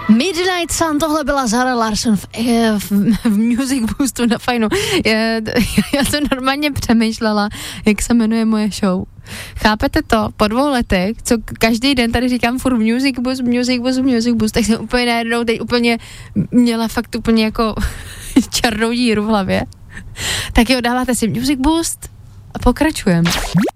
Midnight Sun, tohle byla Zara Larsson v Music Boostu na Fajnu. Já jsem normálně přemýšlela, jak se jmenuje moje show. Chápete to? Po 2 letech, co každý den tady říkám furt Music Boost, tak jsem úplně najednou teď úplně měla fakt úplně jako černou díru v hlavě. Tak jo, dáváte si Music Boost a pokračujeme.